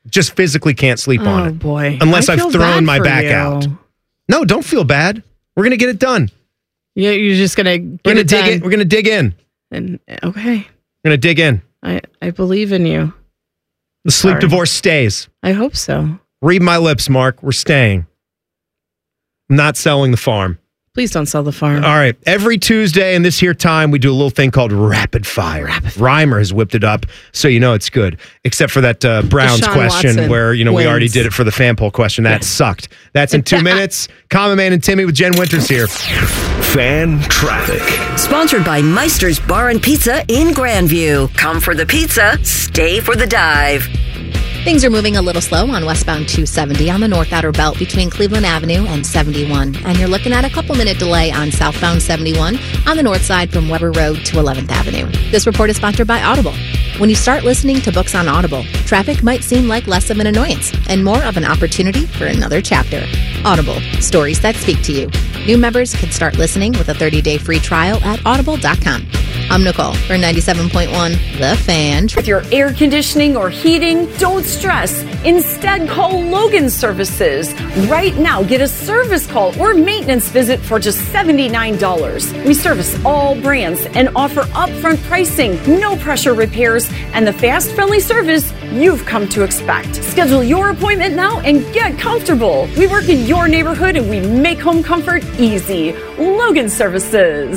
Just physically can't sleep on it. Oh, boy. Unless I I've feel thrown bad my for back you. out. No, don't feel bad. We're going to get it done. Yeah, you're just going to We're get going it done. We're going to dig in. And, okay. We're going to dig in. I believe in you. The sleep divorce stays. I hope so. Read my lips, Mark. We're staying. I'm not selling the farm. Please don't sell the farm. All right. Every Tuesday in this here time, we do a little thing called Rapid Fire. Reimer has whipped it up, so you know it's good. Except for that Browns Deshaun question Watson where, we wins. already did it for the fan poll question. That sucked. That's in 2 minutes. Common Man and Timmy with Jen Winters here. Fan Traffic. Sponsored by Meister's Bar and Pizza in Grandview. Come for the pizza, stay for the dive. Things are moving a little slow on westbound 270 on the North Outer Belt between Cleveland Avenue and 71. And you're looking at a couple-minute delay on southbound 71 on the north side from Weber Road to 11th Avenue. This report is sponsored by Audible. When you start listening to books on Audible, traffic might seem like less of an annoyance and more of an opportunity for another chapter. Audible, stories that speak to you. New members can start listening with a 30-day free trial at audible.com. I'm Nicole for 97.1 The Fan. With your air conditioning or heating, don't stress. Instead, call Logan Services. Right now, get a service call or maintenance visit for just $79. We service all brands and offer upfront pricing, no pressure repairs, and the fast, friendly service you've come to expect. Schedule your appointment now and get comfortable. We work in your neighborhood and we make home comfort easy. Logan Services.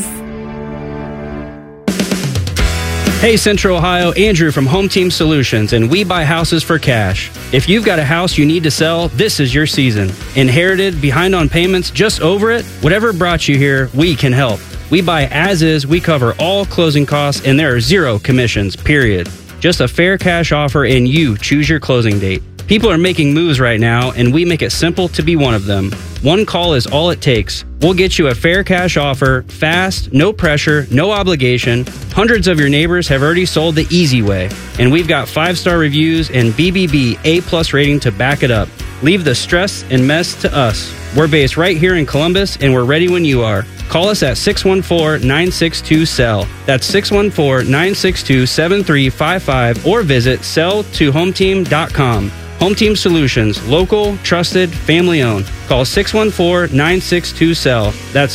Hey Central Ohio, Andrew from Home Team Solutions, and we buy houses for cash. If you've got a house you need to sell, this is your season. Inherited, behind on payments, just over it? Whatever brought you here, we can help. We buy as is, we cover all closing costs, and there are zero commissions, period. Just a fair cash offer and you choose your closing date. People are making moves right now, and we make it simple to be one of them. One call is all it takes. We'll get you a fair cash offer, fast, no pressure, no obligation. Hundreds of your neighbors have already sold the easy way, and we've got 5-star reviews and BBB A+ rating to back it up. Leave the stress and mess to us. We're based right here in Columbus, and we're ready when you are. Call us at 614-962-SELL. That's 614-962-7355, or visit selltohometeam.com. Home Team Solutions, local, trusted, family-owned. Call 614-962-SELL. That's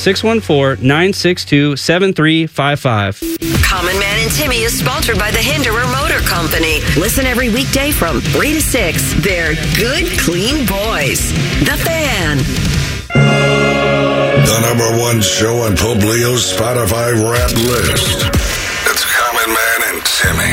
614-962-7355. Common Man and Timmy is sponsored by the Hinderer Motor Company. Listen every weekday from 3 to 6. They're good, clean boys. The Fan. The #1 show on Pope Leo's Spotify rap list. It's Common Man and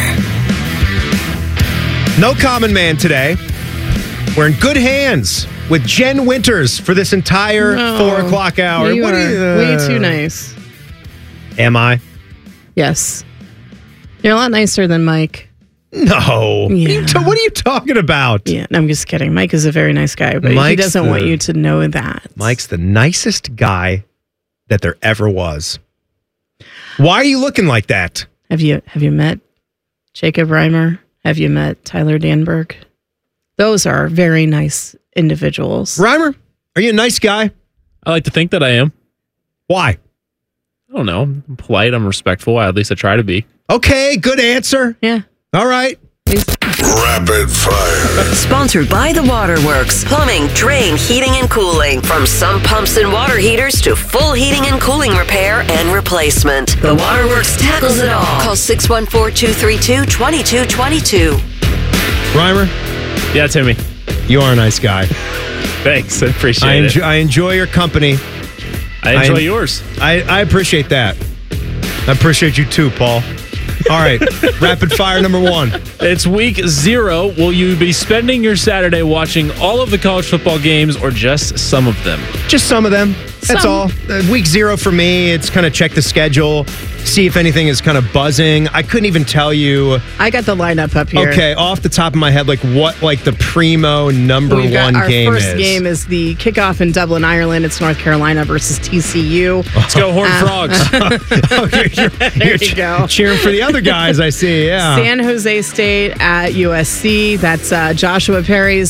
Timmy. No Common Man today. We're in good hands with Jen Winters for this entire 4 o'clock hour. You are way too nice. Am I? Yes. You're a lot nicer than Mike. No. Yeah. What are you talking about? Yeah, no, I'm just kidding. Mike is a very nice guy, but he doesn't want you to know that. Mike's the nicest guy that there ever was. Why are you looking like that? Have you met Jacob Reimer? Have you met Tyler Danberg? Those are very nice individuals. Reimer, are you a nice guy? I like to think that I am. Why? I don't know. I'm polite. I'm respectful. At least I try to be. Okay, good answer. Yeah. All right. Rapid Fire. Sponsored by The Waterworks. Plumbing, drain, heating, and cooling. From sump pumps and water heaters to full heating and cooling repair and replacement. The Waterworks tackles it all. Call 614-232-2222. Reimer? Yeah, Timmy. You are a nice guy. Thanks. I appreciate it. I enjoy your company. I enjoy yours. I appreciate that. I appreciate you too, Paul. All right. Rapid fire number 1. It's week 0. Will you be spending your Saturday watching all of the college football games or just some of them? Just some of them. That's all. Week 0 for me, it's kind of check the schedule, see if anything is kind of buzzing. I couldn't even tell you. I got the lineup up here. Okay, off the top of my head, what the primo number 1 game is. Our first game is the kickoff in Dublin, Ireland. It's North Carolina versus TCU. Let's go Horned Frogs. There you go. Cheering for the other guys, I see, yeah. San Jose State at USC. That's Joshua Perry's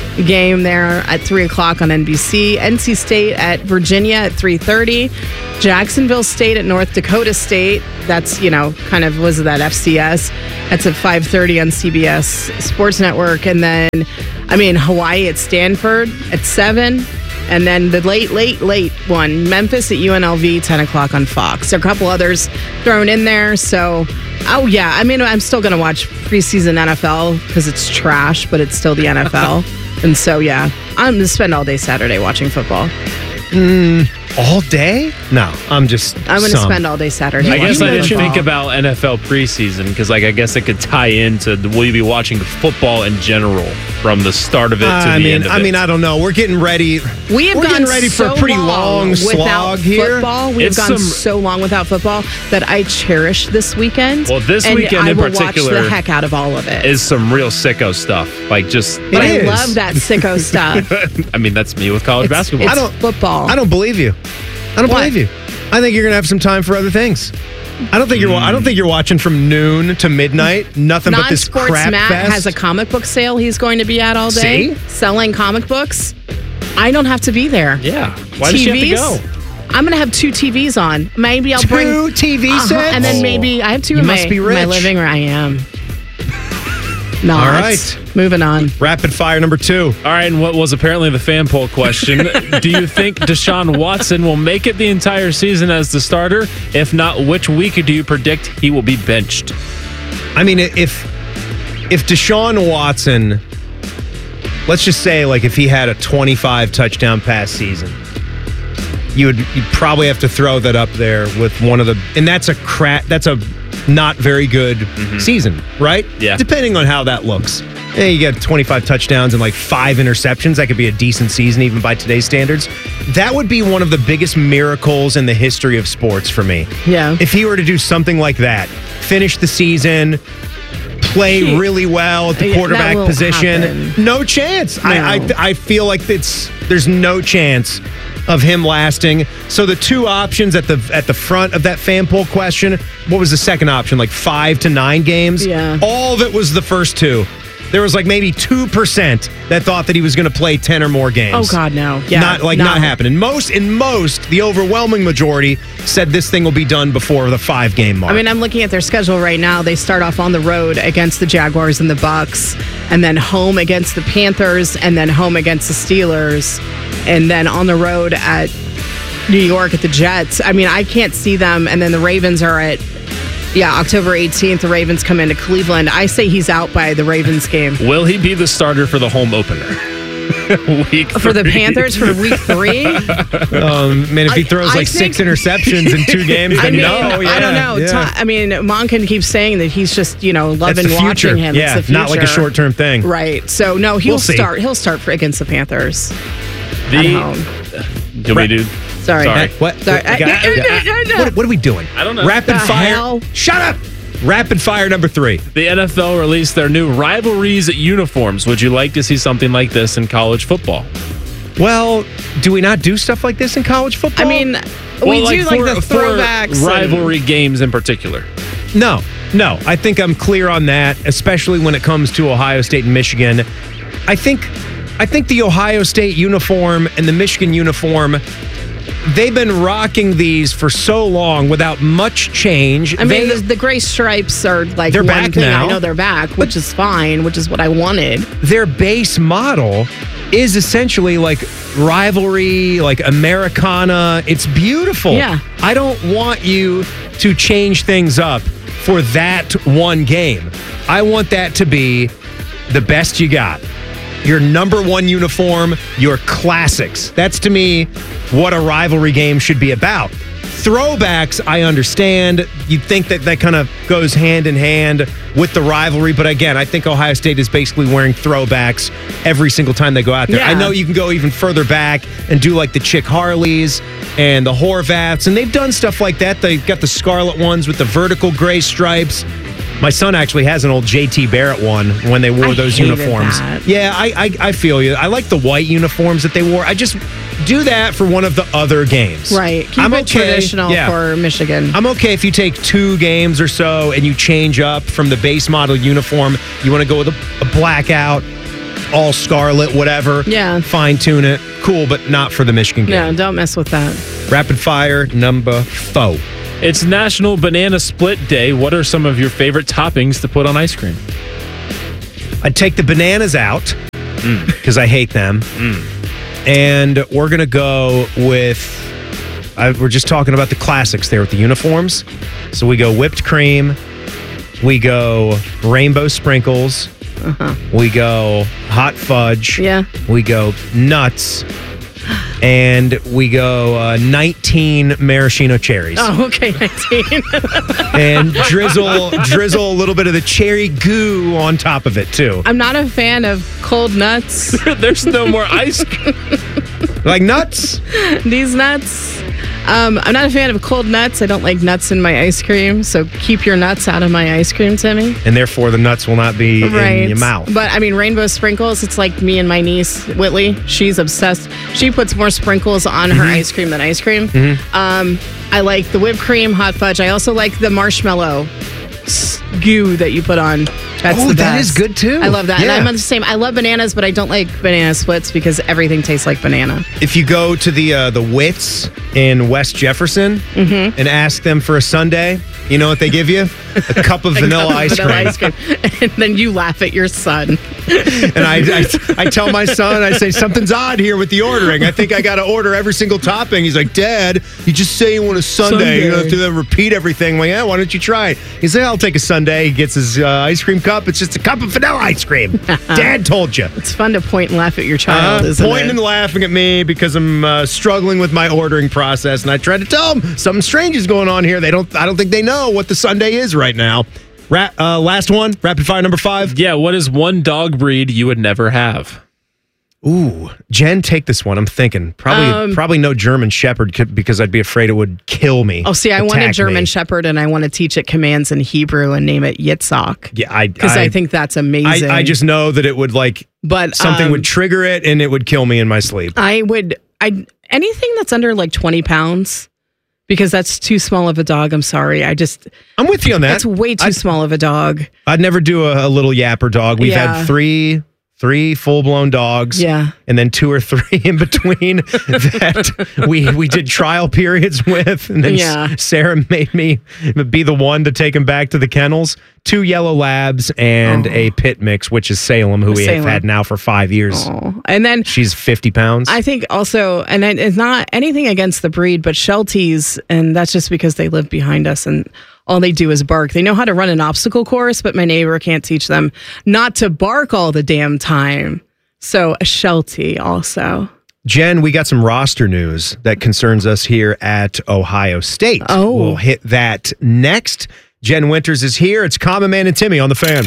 game there at 3 o'clock on NBC. NC State at Virginia at 3:30. Jacksonville State at North Dakota State. That's, kind of, was that FCS? That's at 5:30 on CBS Sports Network. And then, Hawaii at Stanford at 7. And then the late one, Memphis at UNLV, 10 o'clock on Fox. There are a couple others thrown in there. So, I'm still going to watch preseason NFL because it's trash, but it's still the NFL. And so, I'm going to spend all day Saturday watching football. All day? No, I'm going to spend all day Saturday. I guess I didn't football. think about NFL preseason because, I guess it could tie into will you be watching football in general from the start of it to the end of it? I don't know. We're getting ready. We're getting ready for a pretty long slog here. Football. We've gone so long without football that I cherish this weekend. Well, this weekend in particular, watch the heck out of all of it. Is some real sicko stuff. But I love that sicko stuff. That's me with college basketball. It's football. I don't believe you. I don't believe you. I think you're going to have some time for other things. I don't think you're watching from noon to midnight. Nothing but this crap Non-sports Matt fest. has a comic book sale he's going to be at all day. Selling comic books. I don't have to be there. Yeah. Why does she have to go? I'm going to have 2 TVs on. Maybe I'll bring 2 TV sets? and then maybe I have 2 You in must be rich. my living room. I am. Not. All right. Moving on. Rapid fire number 2. All right, and what was apparently the fan poll question. Do you think Deshaun Watson will make it the entire season as the starter? If not, which week do you predict he will be benched? If Deshaun Watson, let's just say if he had a 25 touchdown pass season, you'd probably have to throw that up there with one of the, and that's a not very good season, right? Yeah. Depending on how that looks. You get 25 touchdowns and 5 interceptions. That could be a decent season even by today's standards. That would be one of the biggest miracles in the history of sports for me. Yeah. If he were to do something like that, finish the season, play really well at the quarterback position, happen. no chance. No. I feel like there's no chance of him lasting. So the 2 options at the front of that fan poll question, what was the second option? 5 to 9 games? Yeah. All of it was the first 2. There was maybe 2% that thought that he was going to play 10 or more games. Oh God, no. Yeah. Not happening. The overwhelming majority said this thing will be done before the 5-game mark. I'm looking at their schedule right now. They start off on the road against the Jaguars and the Bucks, and then home against the Panthers, and then home against the Steelers, and then on the road at New York at the Jets. I can't see them. And then the Ravens are at October 18th. The Ravens come into Cleveland. I say he's out by the Ravens game. Will he be the starter for the home opener? Week 3. For the Panthers for week 3? If he throws 6 interceptions in 2 games, then no. Yeah, I don't know. yeah. Monken keeps saying that he's just, loving watching him. Yeah, it's the future. not like a short-term thing. Right. So, no, he'll see. start. He'll start against the Panthers at home. Do we do? Sorry. What? Sorry. What are we doing? I don't know. Rapid The fire. hell? Shut up. Rapid fire number 3. The NFL released their new rivalries uniforms. Would you like to see something like this in college football? Well, do we not do stuff like this in college football? We do the throwbacks. For rivalry games in particular. No. I think I'm clear on that, especially when it comes to Ohio State and Michigan. I think the Ohio State uniform and the Michigan uniform, they've been rocking these for so long without much change. The gray stripes are they're one back thing. now. I know they're back, which is fine, which is what I wanted. Their base model is essentially rivalry, Americana. It's beautiful. Yeah. I don't want you to change things up for that one game. I want that to be the best you got. Your number 1 uniform, your classics. That's, to me, what a rivalry game should be about. Throwbacks, I understand. You'd think that kind of goes hand in hand with the rivalry. But again, I think Ohio State is basically wearing throwbacks every single time they go out there. Yeah. I know you can go even further back and do the Chick Harleys and the Horvaths. And they've done stuff like that. They've got the scarlet ones with the vertical gray stripes. My son actually has an old J.T. Barrett one when they wore those hated uniforms. that. Yeah, I feel you. I like the white uniforms that they wore. I just do that for one of the other games. Right. Keep it traditional for Michigan. I'm okay if you take 2 games or so and you change up from the base model uniform. You want to go with a blackout, all scarlet, whatever. Yeah. Fine tune it. Cool, but not for the Michigan game. Yeah, don't mess with that. Rapid fire number 4. It's National Banana Split Day. What are some of your favorite toppings to put on ice cream? I'd take the bananas out because I hate them. And we're going to go with, we're just talking about the classics there with the uniforms. So we go whipped cream. We go rainbow sprinkles. We go hot fudge. Yeah. We go nuts. And we go 19 maraschino cherries. Oh, okay, 19. And drizzle a little bit of the cherry goo on top of it, too. I'm not a fan of cold nuts. There's no more ice cream. Like nuts? These nuts. I'm not a fan of cold nuts. I don't like nuts in my ice cream, so keep your nuts out of my ice cream, Timmy. And therefore, the nuts will not be in your mouth. But, I mean, rainbow sprinkles, it's like me and my niece, Whitley. She's obsessed. She puts more sprinkles on her ice cream than ice cream. I like the whipped cream, hot fudge. I also like the marshmallow goo that you put on. That's the best. That is good, too. I love that. Yeah. And I'm the same. I love bananas, but I don't like banana splits because everything tastes like banana. If you go to the Wits in West Jefferson and ask them for a sundae, you know what they give you? A cup of vanilla ice cream. And then you laugh at your son. And I tell my son, I say, something's odd here with the ordering. I think I got to order every single topping. He's like, Dad, you just say you want a sundae. You don't have to then repeat everything. I'm like, yeah, why don't you try it? He said, I'll take a sundae. He gets his ice cream cup. It's just a cup of vanilla ice cream. Dad told you. It's fun to point and laugh at your child, isn't pointing it? and laughing at me because I'm struggling with my ordering process. And I try to tell them something strange is going on here. I don't think they know what the sundae is right now. Last one, rapid fire number 5. Yeah, what is one dog breed you would never have? Ooh, Jen, take this one. I'm thinking probably no German Shepherd because I'd be afraid it would kill me. Oh, see, I want a attack German me. Shepherd, and I want to teach it commands in Hebrew and name it Yitzhak. Yeah, because I think that's amazing. I just know that it would something would trigger it and it would kill me in my sleep. Anything that's under like 20 pounds. Because that's too small of a dog. I'm sorry. I'm with you on that. That's way too small of a dog. I'd never do a little yapper dog. We've had three full-blown dogs. Yeah. And then 2 or 3 in between that we did trial periods with. And then Sarah made me be the one to take him back to the kennels. 2 yellow labs and a pit mix, which is Salem, who we have had now for 5 years. And then she's 50 pounds. I think also, and it's not anything against the breed, but Shelties, and that's just because they live behind us and all they do is bark. They know how to run an obstacle course, but my neighbor can't teach them not to bark all the damn time. So a Sheltie also. Jen, we got some roster news that concerns us here at Ohio State. Oh. We'll hit that next. Jen Winters is here. It's Common Man and Timmy on the Fan.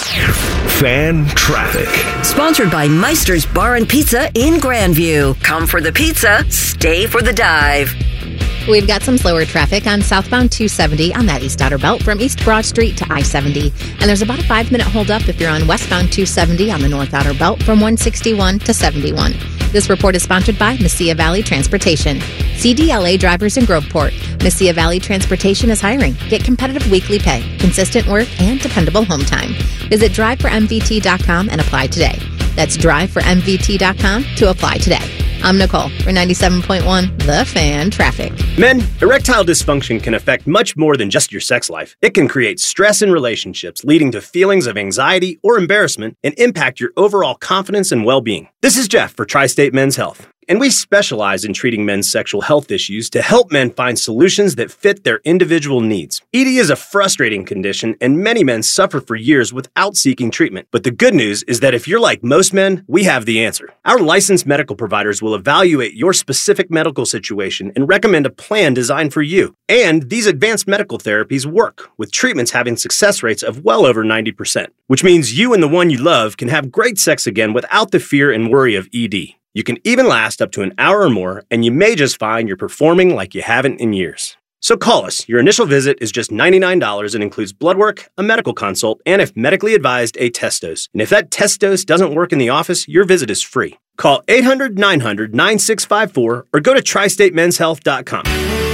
Fan Traffic. Sponsored by Meister's Bar and Pizza in Grandview. Come for the pizza, stay for the dive. We've got some slower traffic on southbound 270 on that East Outer Belt from East Broad Street to I-70. And there's about a 5-minute holdup if you're on westbound 270 on the North Outer Belt from 161 to 71. This report is sponsored by Mesilla Valley Transportation. CDLA drivers in Groveport. Mesilla Valley Transportation is hiring. Get competitive weekly pay, consistent work, and dependable home time. Visit driveformvt.com and apply today. That's driveformvt.com to apply today. I'm Nicole for 97.1 The Fan Traffic. Men, erectile dysfunction can affect much more than just your sex life. It can create stress in relationships, leading to feelings of anxiety or embarrassment, and impact your overall confidence and well-being. This is Jeff for Tri-State Men's Health. And we specialize in treating men's sexual health issues to help men find solutions that fit their individual needs. ED is a frustrating condition, and many men suffer for years without seeking treatment. But the good news is that if you're like most men, we have the answer. Our licensed medical providers will evaluate your specific medical situation and recommend a plan designed for you. And these advanced medical therapies work, with treatments having success rates of well over 90%, which means you and the one you love can have great sex again without the fear and worry of ED. You can even last up to an hour or more, and you may just find you're performing like you haven't in years. So call us. Your initial visit is just $99 and includes blood work, a medical consult, and if medically advised, a test dose. And if that test dose doesn't work in the office, your visit is free. Call 800-900-9654 or go to tristatemenshealth.com.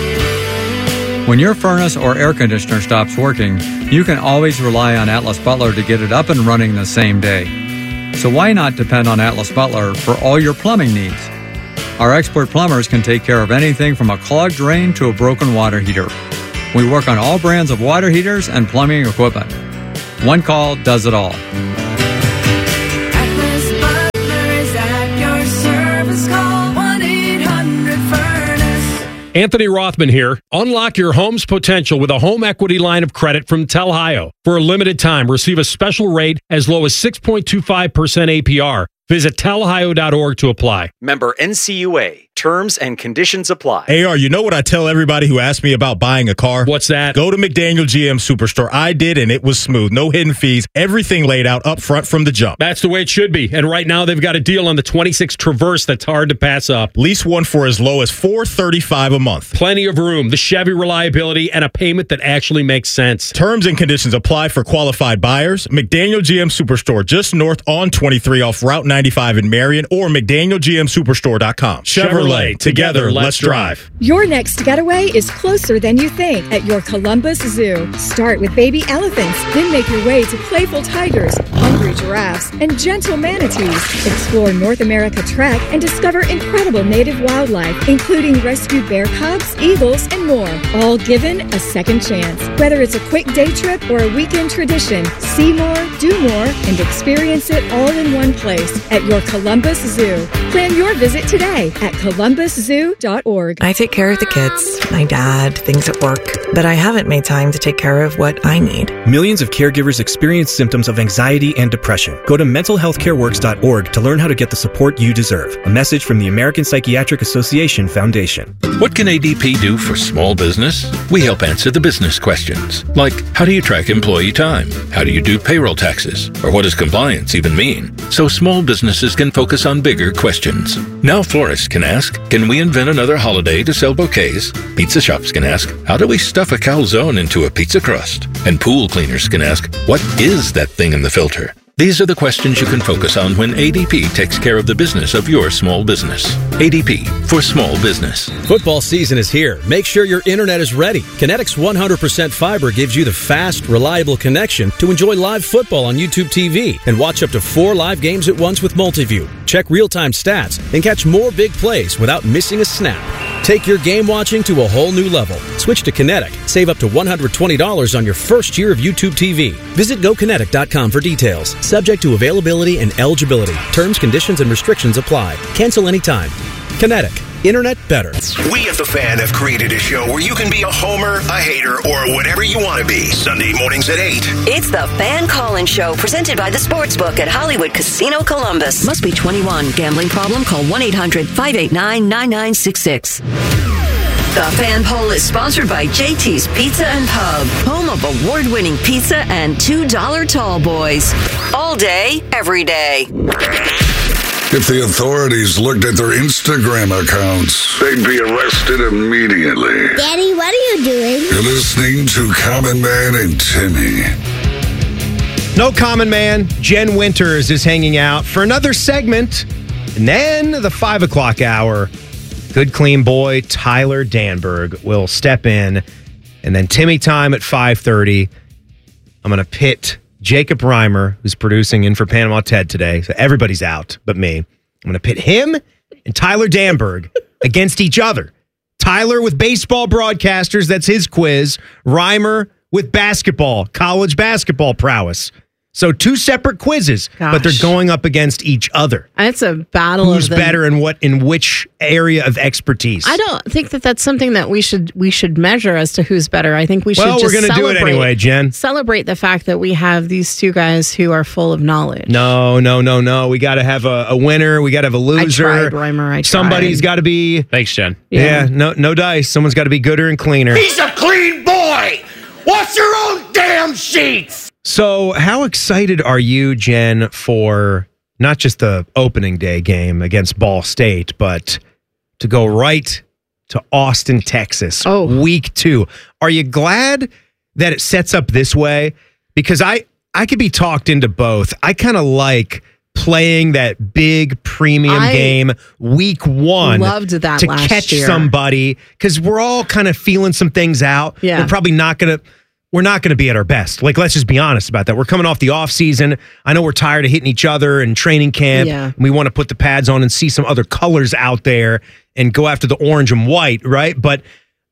When your furnace or air conditioner stops working, you can always rely on Atlas Butler to get it up and running the same day. So why not depend on Atlas Butler for all your plumbing needs? Our expert plumbers can take care of anything from a clogged drain to a broken water heater. We work on all brands of water heaters and plumbing equipment. One call does it all. Atlas Butler is at your service. Call 1-800-FURNACE. Anthony Rothman here. Unlock your home's potential with a home equity line of credit from Telhio. For a limited time, receive a special rate as low as 6.25% APR. Visit telhio.org to apply. Member NCUA. Terms and conditions apply. AR, you know what I tell everybody who asks me about buying a car? What's that? Go to McDaniel GM Superstore. I did, and it was smooth. No hidden fees. Everything laid out up front from the jump. That's the way it should be. And right now, they've got a deal on the 26 Traverse that's hard to pass up. Lease one for as low as $435 a month. Plenty of room, the Chevy reliability, and a payment that actually makes sense. Terms and conditions apply for qualified buyers. McDaniel GM Superstore, just north on 23 off Route 95 in Marion, or McDanielGMSuperstore.com. Chevrolet, together, let's drive. Your next getaway is closer than you think at your Columbus Zoo. Start with baby elephants, then make your way to playful tigers, hungry giraffes, and gentle manatees. Explore North America Trek and discover incredible native wildlife, including rescued bear cubs, eagles, and more, all given a second chance. Whether it's a quick day trip or a weekend tradition, see more, do more, and experience it all in one place at your Columbus Zoo. Plan your visit today at columbus.zoo.org. I take care of the kids, my dad, things at work, but I haven't made time to take care of what I need. Millions of caregivers experience symptoms of anxiety and depression. Go to mentalhealthcareworks.org to learn how to get the support you deserve. A message from the American Psychiatric Association Foundation. What can ADP do for small business? We help answer the business questions, like how do you track employee time? How do you do payroll taxes? Or what does compliance even mean? So small businesses can focus on bigger questions. Now florists can ask, can we invent another holiday to sell bouquets? Pizza shops can ask, how do we stuff a calzone into a pizza crust? And pool cleaners can ask, what is that thing in the filter? These are the questions you can focus on when ADP takes care of the business of your small business. ADP, for small business. Football season is here. Make sure your internet is ready. Kinetic's 100% fiber gives you the fast, reliable connection to enjoy live football on YouTube TV and watch up to 4 live games at once with Multiview. Check real-time stats and catch more big plays without missing a snap. Take your game watching to a whole new level. Switch to Kinetic. Save up to $120 on your first year of YouTube TV. Visit GoKinetic.com for details. Subject to availability and eligibility. Terms, conditions, and restrictions apply. Cancel anytime. Kinetic. Internet better. We at The Fan have created a show where you can be a homer, a hater, or whatever you want to be. Sunday mornings at 8. It's the Fan Call-In Show, presented by the Sportsbook at Hollywood Casino Columbus. Must be 21. Gambling problem? Call 1-800-589-9966. The Fan Poll is sponsored by JT's Pizza and Pub, home of award-winning pizza and $2 tall boys. All day, every day. If the authorities looked at their Instagram accounts, they'd be arrested immediately. Daddy, what are you doing? You're listening to Common Man and Timmy. No Common Man. Jen Winters is hanging out for another segment. And then the 5 o'clock hour, good clean boy Tyler Danberg will step in. And then Timmy time at 5:30. I'm going to pit Jacob Reimer, who's producing in for Panama Ted today. So everybody's out but me. I'm going to pit him and Tyler Danberg against each other. Tyler with baseball broadcasters, that's his quiz. Reimer with basketball, college basketball prowess. So 2 separate quizzes, but they're going up against each other. It's a battle Who's of better in which area of expertise? I don't think that that's something that we should measure as to who's better. I think we should just we're going to do it anyway, Jen. Celebrate the fact that we have these 2 guys who are full of knowledge. No. We got to have a winner. We got to have a loser. I tried, Reimer. I tried. Somebody's got to be. Thanks, Jen. Yeah, no dice. Someone's got to be gooder and cleaner. He's a clean boy. Wash your own damn sheets. So how excited are you, Jen, for not just the opening day game against Ball State, but to go right to Austin, Texas, week 2? Are you glad that it sets up this way? Because I could be talked into both. I kind of like playing that big premium game week 1. Loved that to last catch year. somebody, because we're all kind of feeling some things out. Yeah. We're probably not going to we're not going to be at our best. Like, let's just be honest about that. We're coming off the off season. I know we're tired of hitting each other in training camp. Yeah. And we want to put the pads on and see some other colors out there and go after the orange and white, right? But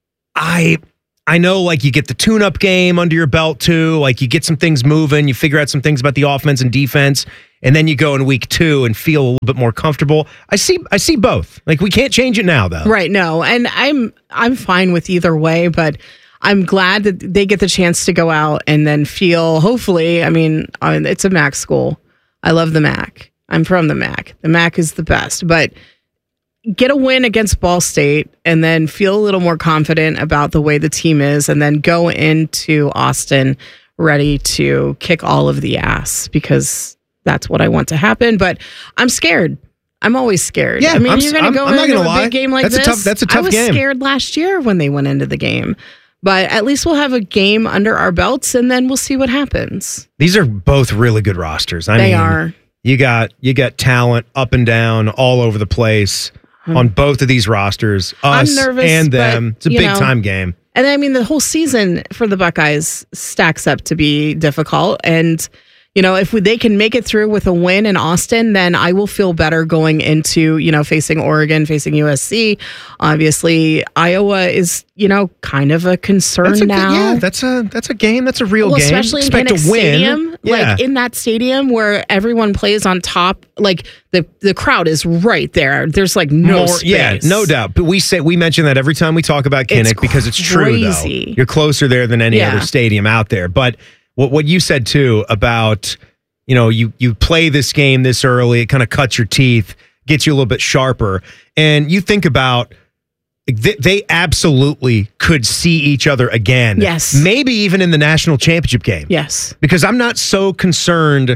I know, like, you get the tune-up game under your belt too. Like, you get some things moving, you figure out some things about the offense and defense, and then you go in week 2 and feel a little bit more comfortable. I see both. Like, we can't change it now, though. Right? No, and I'm fine with either way, but I'm glad that they get the chance to go out and then feel. Hopefully, I mean, it's a MAC school. I love the MAC. I'm from the MAC. The MAC is the best, but get a win against Ball State and then feel a little more confident about the way the team is, and then go into Austin ready to kick all of the ass, because that's what I want to happen. But I'm scared. I'm always scared. Yeah, I mean, you're going to go into a big game like that's this. That's a tough game. I was scared last year when they went into the game. But at least we'll have a game under our belts, and then we'll see what happens. These are both really good rosters. They are. You got talent up and down all over the place on both of these rosters. Us I'm nervous, and them. It's a big time game. And I mean, the whole season for the Buckeyes stacks up to be difficult. And, you know, if they can make it through with a win in Austin, then I will feel better going into, you know, facing Oregon, facing USC. Obviously, Iowa is, you know, kind of a concern now. That's a game. That's a real game. Especially Expect in Kinnick to win. Stadium, like in that stadium where everyone plays on top, like the crowd is right there. There's like no space. Yeah, no doubt. But we mention that every time we talk about Kinnick because it's true, though. You're closer there than any other stadium out there. But what you said too about, you know, you play this game this early, it kind of cuts your teeth, gets you a little bit sharper, and you think about they absolutely could see each other again. Yes, maybe even in the national championship game. Yes, because I'm not so concerned.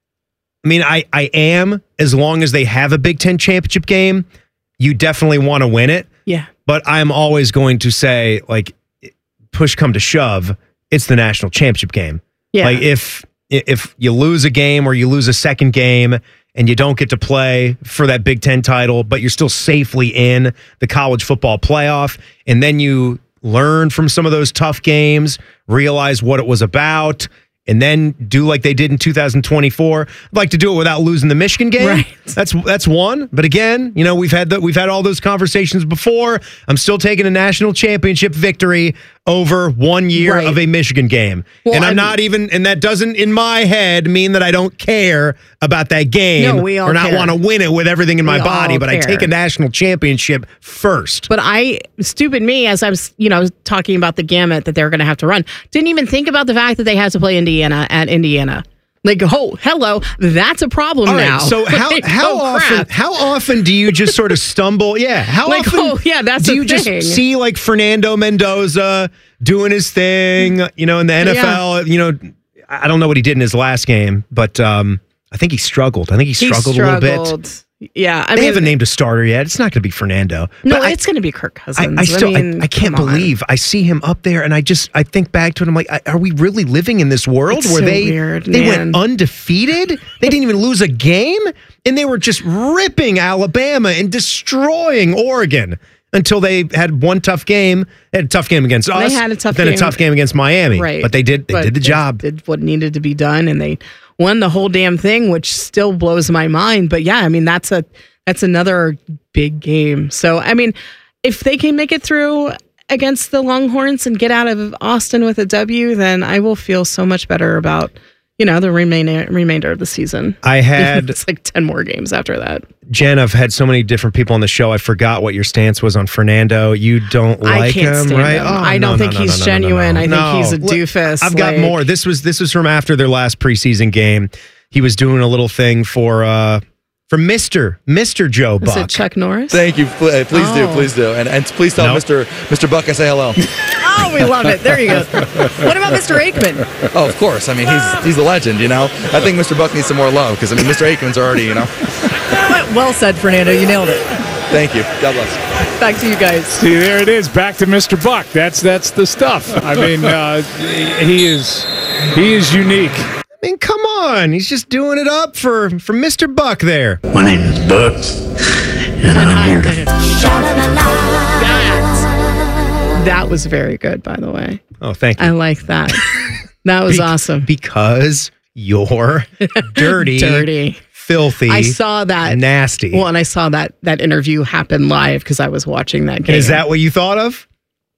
I mean, I am, as long as they have a Big Ten championship game, you definitely want to win it. Yeah, but I'm always going to say, like, push come to shove, it's the national championship game. Yeah. Like, if you lose a game or you lose a second game and you don't get to play for that Big Ten title, but you're still safely in the college football playoff, and then you learn from some of those tough games, realize what it was about, and then do like they did in 2024. I'd like to do it without losing the Michigan game. Right. That's one. But again, you know, we've had all those conversations before. I'm still taking a national championship victory over 1 year of a Michigan game. Well, and that doesn't, in my head, mean that I don't care about that game. No, we all or not want to win it with everything in my body, but care. I take a national championship first. But stupid me, as I was, you know, talking about the gamut that they're going to have to run, didn't even think about the fact that they had to play Indiana at Indiana. Like, oh, hello, that's a problem now. Right, so how often do you just sort of stumble? Yeah, how like, often? Oh, yeah, that's do you thing. just see like Fernando Mendoza doing his thing? You know, in the NFL. You know, I don't know what he did in his last game, but I think he struggled. I think he struggled a little bit. Yeah, they haven't named a starter yet. It's not going to be Fernando. No, it's going to be Kirk Cousins. I can't believe I see him up there, and I think back to it. I'm like, are we really living in this world where they went undefeated? They didn't even lose a game, and they were just ripping Alabama and destroying Oregon until they had one tough game. They had a tough game against us. They had a tough then game. a tough game against Miami. Right, but they did the job. Did what needed to be done, and they won the whole damn thing, which still blows my mind. But yeah, I mean, that's another big game. So, I mean, if they can make it through against the Longhorns and get out of Austin with a W, then I will feel so much better about, you know, the remainder of the season. It's like 10 more games after that. Jen, I've had so many different people on the show. I forgot what your stance was on Fernando. You don't like him, right? Oh, I don't think he's genuine. I think he's a doofus. I've got more. This was from after their last preseason game. He was doing a little thing for Mr. Joe Buck. Is it Chuck Norris? Thank you. Please do. And please tell Mr. Buck I say hello. Oh, we love it. There you go. What about Mr. Aikman? Oh, of course. I mean, he's a legend, you know. I think Mr. Buck needs some more love because, I mean, Mr. Aikman's already, you know. Well said, Fernando. You nailed it. Thank you. God bless. Back to you guys. See, there it is. Back to Mr. Buck. That's the stuff. I mean, he is unique. I mean, come on. He's just doing it up for Mr. Buck there. My name is Buck, and I'm here. That was very good, by the way. Oh, thank you. I like that. That was awesome. Because you're dirty. Filthy. I saw that. Nasty. Well, and I saw that interview happen live because I was watching that game. Is that what you thought of?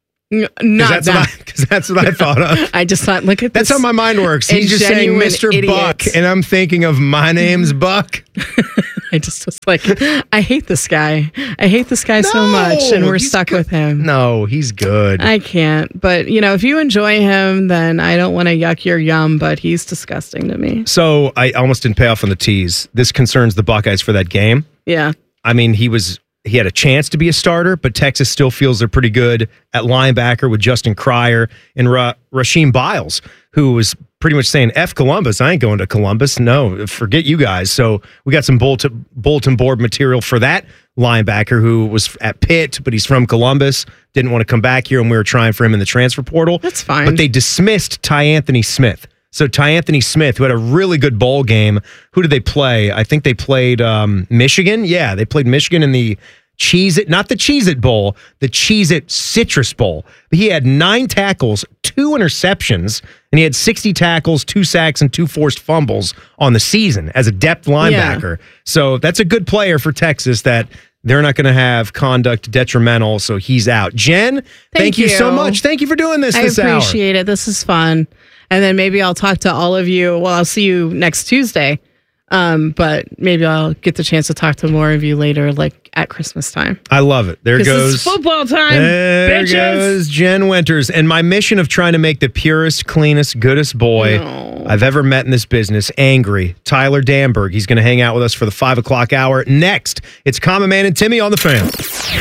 Not that. Because that's what I thought of. I just thought, look at this. That's how my mind works. He's just saying Mr. Idiot. Buck, and I'm thinking of my name's Buck. I just was like, I hate this guy. I hate this guy so much, and we're stuck with him. No, he's good. I can't. But, if you enjoy him, then I don't want to yuck your yum, but he's disgusting to me. So I almost didn't pay off on the tease. This concerns the Buckeyes for that game. Yeah. I mean, he had a chance to be a starter, but Texas still feels they're pretty good at linebacker with Justin Cryer and Rasheem Biles, who was pretty much saying, F Columbus, I ain't going to Columbus. No, forget you guys. So we got some bulletin board material for that linebacker who was at Pitt, but he's from Columbus, didn't want to come back here, and we were trying for him in the transfer portal. That's fine. But they dismissed Ty Anthony Smith. So Ty Anthony Smith, who had a really good bowl game, who did they play? I think they played Michigan. Yeah, they played Michigan in the Cheez-It, not the Cheez-It Bowl, the Cheez-It Citrus Bowl. He had 9 tackles, 2 interceptions, and he had 60 tackles, 2 sacks, and 2 forced fumbles on the season as a depth linebacker. Yeah. So that's a good player for Texas that they're not going to have conduct detrimental, so he's out. Jen, thank you so much. Thank you for doing this hour. I appreciate it. This is fun. And then maybe I'll talk to all of you. Well, I'll see you next Tuesday. But maybe I'll get the chance to talk to more of you later, like at Christmas time. I love it. There goes it's football time. There bitches. Goes Jen Winters. And my mission of trying to make the purest, cleanest, goodest boy I've ever met in this business angry. Tyler Danberg. He's going to hang out with us for the 5 o'clock hour. Next, it's Common Man and Timmy on the Fan.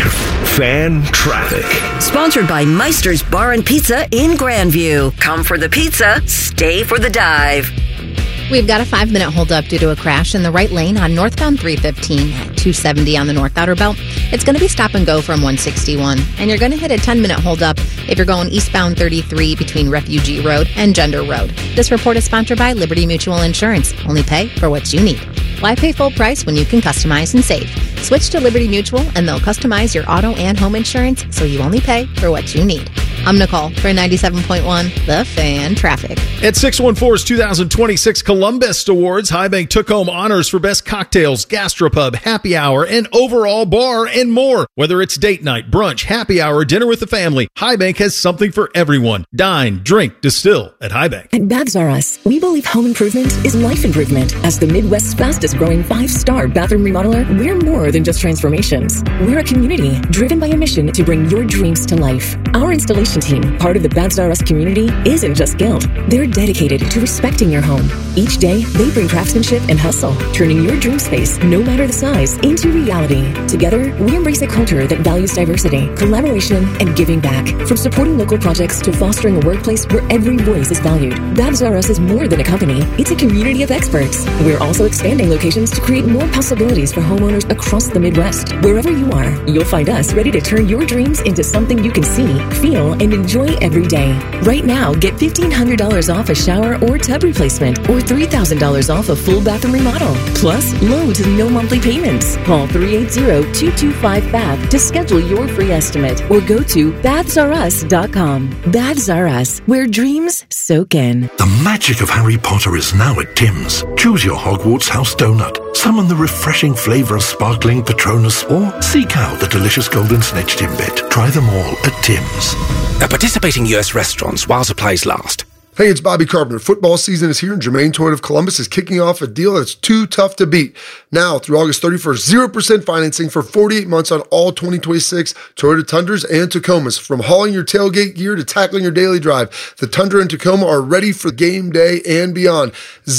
Fan Traffic. Sponsored by Meister's Bar and Pizza in Grandview. Come for the pizza, stay for the dive. We've got a 5-minute holdup due to a crash in the right lane on northbound 315 at 270 on the North Outer Belt. It's going to be stop and go from 161. And you're going to hit a 10-minute holdup if you're going eastbound 33 between Refugee Road and Gender Road. This report is sponsored by Liberty Mutual Insurance. Only pay for what you need. Why pay full price when you can customize and save? Switch to Liberty Mutual and they'll customize your auto and home insurance so you only pay for what you need. I'm Nicole for 97.1 The Fan Traffic. At 614's 2026 Columbus Awards, High Bank took home honors for best cocktails, gastropub, happy hour, and overall bar and more. Whether it's date night, brunch, happy hour, dinner with the family, High Bank has something for everyone. Dine, drink, distill at High Bank. At Baths R Us, we believe home improvement is life improvement. As the Midwest's fastest growing 5-star bathroom remodeler, we're more than just transformations. We're a community driven by a mission to bring your dreams to life. Our installation team, part of the Baths R Us community, isn't just skilled. They're dedicated to respecting your home. Each day, they bring craftsmanship and hustle, turning your dream space, no matter the size, into reality. Together, we embrace a culture that values diversity, collaboration, and giving back. From supporting local projects to fostering a workplace where every voice is valued, Baths R Us is more than a company. It's a community of experts. We're also expanding locations to create more possibilities for homeowners across the Midwest. Wherever you are, you'll find us ready to turn your dreams into something you can see, feel, and enjoy every day. Right now, get $1,500 off a shower or tub replacement, or $3,000 off a full bathroom remodel. Plus, low to no monthly payments. Call 380-225-BATH to schedule your free estimate, or go to bathsrus.com. Baths R Us, where dreams soak in. The magic of Harry Potter is now at Tim's. Choose your Hogwarts house donut. Summon the refreshing flavor of sparkling Patronus, or seek out the delicious golden snitch Timbit. Try them all at Tim's. At participating U.S. restaurants while supplies last. Hey, it's Bobby Carpenter. Football season is here, and Germain Toyota of Columbus is kicking off a deal that's too tough to beat. Now, through August 31st, 0% financing for 48 months on all 2026 Toyota Tundras and Tacomas. From hauling your tailgate gear to tackling your daily drive, the Tundra and Tacoma are ready for game day and beyond.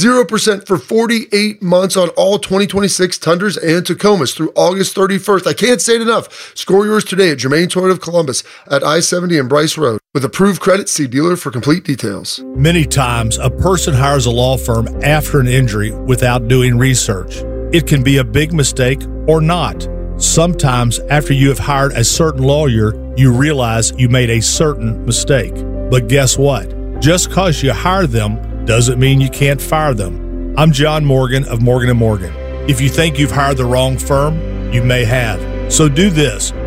0% for 48 months on all 2026 Tundras and Tacomas through August 31st. I can't say it enough. Score yours today at Germain Toyota of Columbus at I-70 and Bryce Road. With approved credit, see dealer for complete details. Many times, a person hires a law firm after an injury without doing research. It can be a big mistake or not. Sometimes, after you have hired a certain lawyer, you realize you made a certain mistake. But guess what? Just because you hire them doesn't mean you can't fire them. I'm John Morgan of Morgan & Morgan. If you think you've hired the wrong firm, you may have. So do this.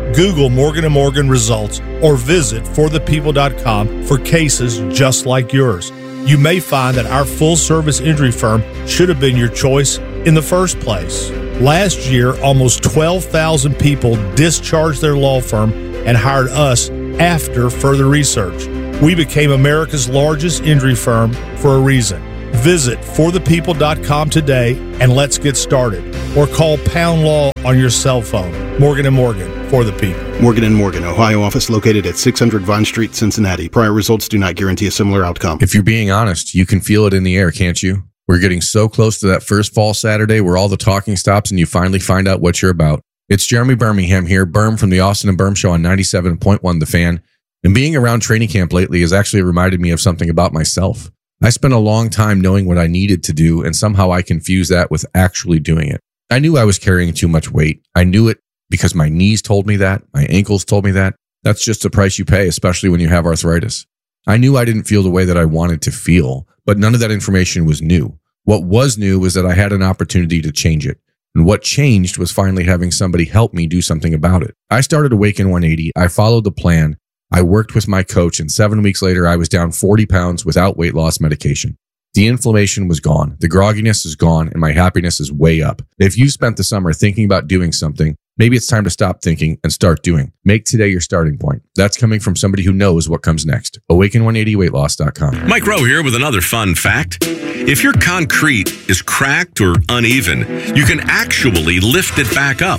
Google Morgan & Morgan results or visit forthepeople.com for cases just like yours. You may find that our full-service injury firm should have been your choice in the first place. Last year, almost 12,000 people discharged their law firm and hired us after further research. We became America's largest injury firm for a reason. Visit forthepeople.com today and let's get started. Or call Pound Law on your cell phone. Morgan & Morgan, for the people. Morgan & Morgan, Ohio office located at 600 Vine Street, Cincinnati. Prior results do not guarantee a similar outcome. If you're being honest, you can feel it in the air, can't you? We're getting so close to that first fall Saturday where all the talking stops and you finally find out what you're about. It's Jeremy Birmingham here, Berm from the Austin and Berm Show on 97.1 The Fan. And being around training camp lately has actually reminded me of something about myself. I spent a long time knowing what I needed to do, and somehow I confused that with actually doing it. I knew I was carrying too much weight. I knew it because my knees told me that, my ankles told me that. That's just the price you pay, especially when you have arthritis. I knew I didn't feel the way that I wanted to feel, but none of that information was new. What was new was that I had an opportunity to change it. And what changed was finally having somebody help me do something about it. I started Awaken 180. I followed the plan. I worked with my coach, and 7 weeks later, I was down 40 pounds without weight loss medication. The inflammation was gone. The grogginess is gone, and my happiness is way up. If you spent the summer thinking about doing something, maybe it's time to stop thinking and start doing. Make today your starting point. That's coming from somebody who knows what comes next. Awaken180weightloss.com. Mike Rowe here with another fun fact. If your concrete is cracked or uneven, you can actually lift it back up.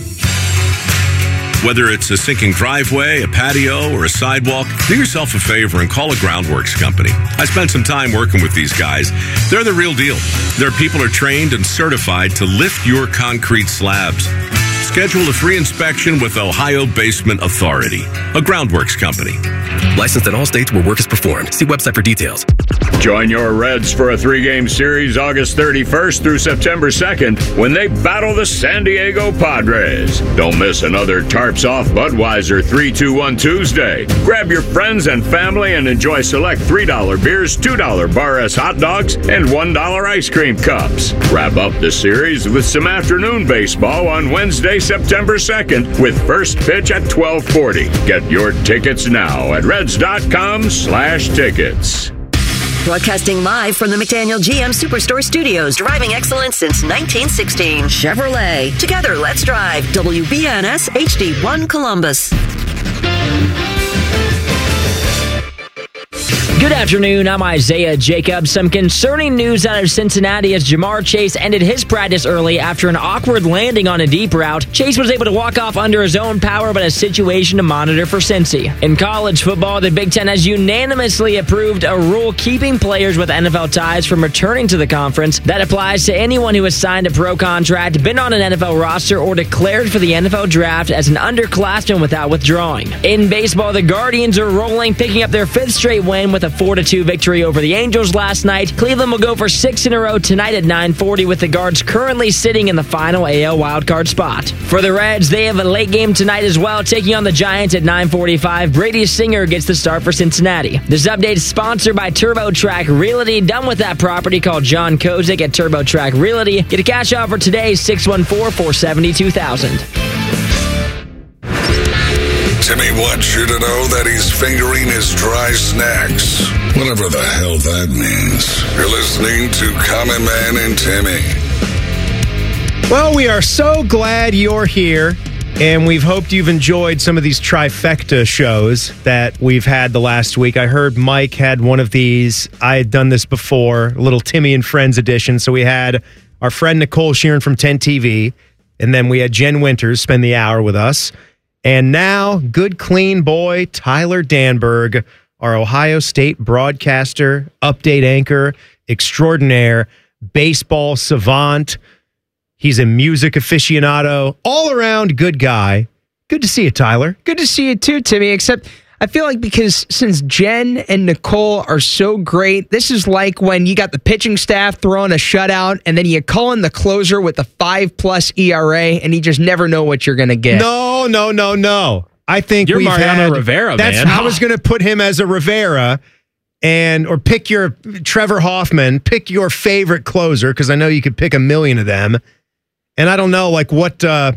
Whether it's a sinking driveway, a patio, or a sidewalk, do yourself a favor and call a Groundworks company. I spent some time working with these guys. They're the real deal. Their people are trained and certified to lift your concrete slabs. Schedule a free inspection with Ohio Basement Authority, a Groundworks company. Licensed in all states where work is performed. See website for details. Join your Reds for a 3-game series August 31st through September 2nd when they battle the San Diego Padres. Don't miss another Tarps Off Budweiser 3-2-1 Tuesday. Grab your friends and family and enjoy select $3 beers, $2 Bar S hot dogs, and $1 ice cream cups. Wrap up the series with some afternoon baseball on Wednesday, September 2nd with first pitch at 12:40. Get your tickets now at reds.com/tickets. Broadcasting live from the McDaniel GM Superstore Studios, driving excellence since 1916. Chevrolet. Together, let's drive. WBNS HD1 Columbus. Good afternoon, I'm Isaiah Jacobs. Some concerning news out of Cincinnati as Jamar Chase ended his practice early after an awkward landing on a deep route. Chase was able to walk off under his own power, but a situation to monitor for Cincy. In college football, the Big Ten has unanimously approved a rule keeping players with NFL ties from returning to the conference. That applies to anyone who has signed a pro contract, been on an NFL roster, or declared for the NFL draft as an underclassman without withdrawing. In baseball, the Guardians are rolling, picking up their 5th straight win with a 4-2 victory over the Angels last night. Cleveland will go for 6 in a row tonight at 9:40, with the Guards currently sitting in the final AL wildcard spot. For the Reds, they have a late game tonight as well, taking on the Giants at 9:45. Brady Singer gets the start for Cincinnati. This update is sponsored by TurboTrack Realty. Done with that property, call John Kozik at TurboTrack Realty. Get a cash offer today, 614-470-2000. Timmy wants you to know that he's fingering his dry snacks. Whatever the hell that means. You're listening to Common Man and Timmy. Well, we are so glad you're here, and we've hoped you've enjoyed some of these trifecta shows that we've had the last week. I heard Mike had one of these. I had done this before, a little Timmy and Friends edition. So we had our friend Nicole Sheeran from 10 TV, and then we had Jen Winters spend the hour with us. And now, good clean boy Tyler Danberg, our Ohio State broadcaster, update anchor extraordinaire, baseball savant. He's a music aficionado, all-around good guy. Good to see you, Tyler. Good to see you too, Timmy, except I feel like because since Jen and Nicole are so great, this is like when you got the pitching staff throwing a shutout and then you call in the closer with a 5+ ERA and you just never know what you're going to get. No. I think you're Mariano Rivera, man. I was going to put him as a Rivera, or pick your Trevor Hoffman, pick your favorite closer, because I know you could pick a million of them. And I don't know, like what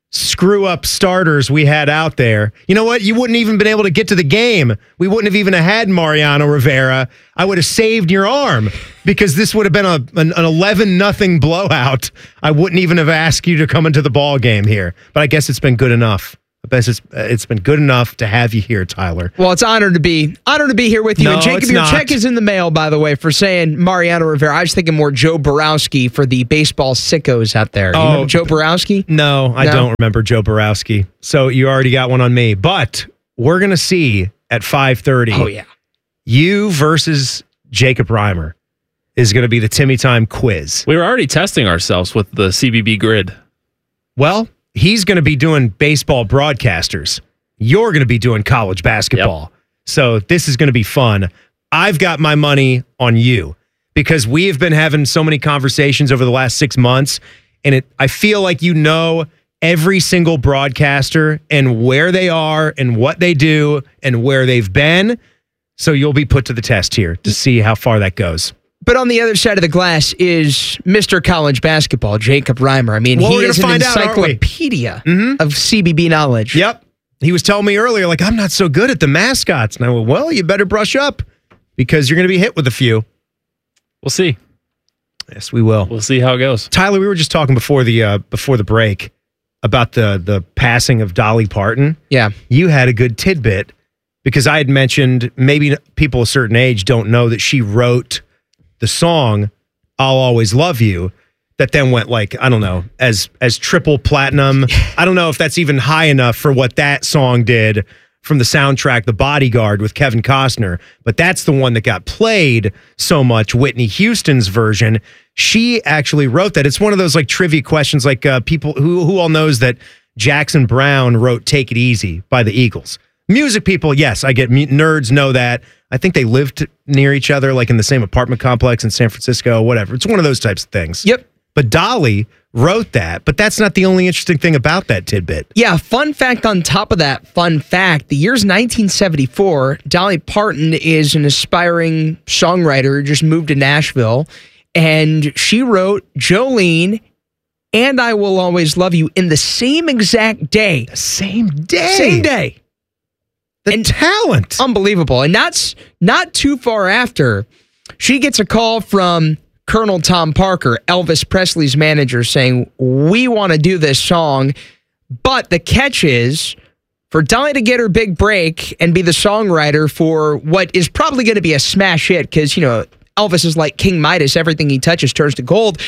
screw-up starters we had out there. You know what? You wouldn't even been able to get to the game. We wouldn't have even had Mariano Rivera. I would have saved your arm because this would have been an 11-0 blowout. I wouldn't even have asked you to come into the ball game here. But I guess it's been good enough. I guess it's been good enough to have you here, Tyler. Well, it's honored to be here with you. No, and Jacob, it's your not. check is in the mail, by the way, for saying Mariano Rivera. I was thinking more Joe Borowski for the baseball sickos out there. You remember Joe Borowski? No, I don't remember Joe Borowski. So you already got one on me. But we're going to see at 5:30. Oh, yeah. You versus Jacob Reimer is going to be the Timmy Time quiz. We were already testing ourselves with the CBB grid. Well, he's going to be doing baseball broadcasters. You're going to be doing college basketball. Yep. So this is going to be fun. I've got my money on you because we have been having so many conversations over the last 6 months, and I feel like you know every single broadcaster and where they are and what they do and where they've been. So you'll be put to the test here to see how far that goes. But on the other side of the glass is Mr. College Basketball, Jacob Reimer. I mean, he is an encyclopedia of CBB knowledge. Yep. He was telling me earlier, like, I'm not so good at the mascots. And I went, well, you better brush up because you're going to be hit with a few. We'll see. Yes, we will. We'll see how it goes. Tyler, we were just talking before the break about the passing of Dolly Parton. Yeah. You had a good tidbit because I had mentioned maybe people a certain age don't know that she wrote the song I'll Always Love You that then went like, I don't know, as triple platinum. I don't know if that's even high enough for what that song did from the soundtrack The Bodyguard with Kevin Costner, but that's the one that got played so much, Whitney Houston's version. She actually wrote that. It's one of those like trivia questions, like people who all knows that Jackson Browne wrote Take It Easy by the Eagles. Music people, yes, I get nerds know that. I think they lived near each other, like in the same apartment complex in San Francisco, whatever. It's one of those types of things. Yep. But Dolly wrote that, but that's not the only interesting thing about that tidbit. Yeah, fun fact on top of that fun fact. The year's 1974. Dolly Parton is an aspiring songwriter who just moved to Nashville, and she wrote Jolene and I Will Always Love You in the same exact day. Same day. Same day. The talent. Unbelievable. And that's not too far after, she gets a call from Colonel Tom Parker, Elvis Presley's manager, saying, we want to do this song, but the catch is for Dolly to get her big break and be the songwriter for what is probably going to be a smash hit, because, you know, Elvis is like King Midas. Everything he touches turns to gold.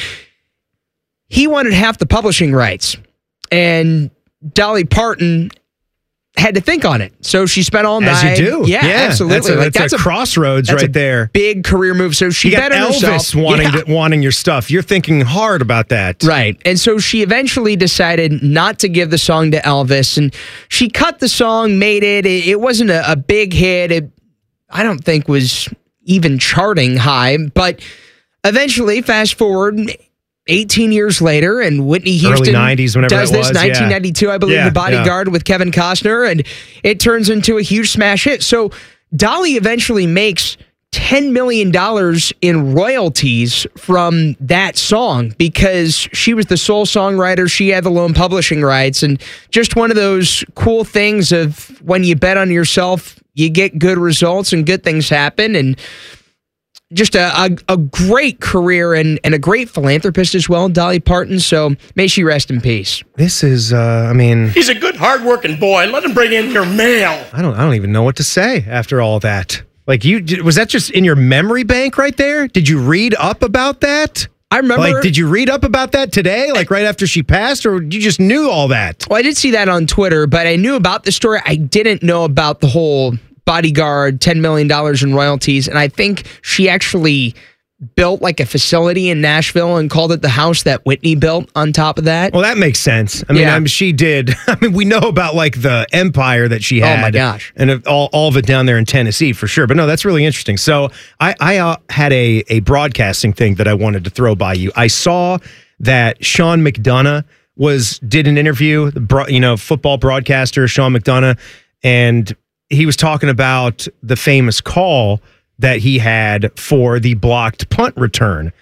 He wanted half the publishing rights, and Dolly Parton had to think on it. So she spent all night. As you do. Yeah, absolutely. That's a crossroads right there. Big career move. So she you got betted Elvis herself. wanting your stuff. You're thinking hard about that. Right. And so she eventually decided not to give the song to Elvis, and she cut the song, made it. It wasn't a big hit. It, I don't think, was even charting high, but eventually, fast forward 18 years later, and Whitney Houston early 90s, whenever does it this, was, 1992, I believe, The Bodyguard with Kevin Costner, and it turns into a huge smash hit. So Dolly eventually makes $10 million in royalties from that song because she was the sole songwriter. She had the lone publishing rights, and just one of those cool things of when you bet on yourself, you get good results and good things happen. And just a great career and a great philanthropist as well, Dolly Parton. So may she rest in peace. This is, I mean, he's a good, hardworking boy. Let him bring in your mail. I don't even know what to say after all that. Like, was that just in your memory bank right there? Did you read up about that? I remember. Like, did you read up about that today, like right after she passed, or you just knew all that? Well, I did see that on Twitter, but I knew about the story. I didn't know about the whole Bodyguard, $10 million in royalties. And I think she actually built like a facility in Nashville and called it the house that Whitney built on top of that. Well, that makes sense. I mean, she did. I mean, we know about like the empire that she had. Oh my gosh. And all of it down there in Tennessee for sure. But no, that's really interesting. So I had a broadcasting thing that I wanted to throw by you. I saw that Sean McDonough did an interview, football broadcaster Sean McDonough, and he was talking about the famous call that he had for the blocked punt return.